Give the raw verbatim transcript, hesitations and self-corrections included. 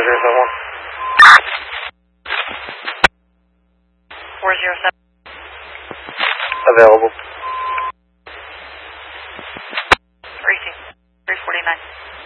zero seven one. four zero seven. Available. Reaching. three forty-nine.